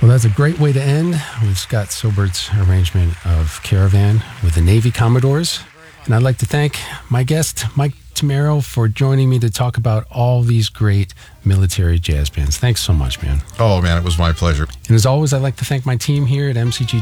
Well, that's a great way to end with Scott Silbert's arrangement of Caravan with the Navy Commodores. And I'd like to thank my guest, Mike Tamaro, for joining me to talk about all these great military jazz bands. Thanks so much, man. Oh, man, it was my pleasure. And as always, I'd like to thank my team here at MCG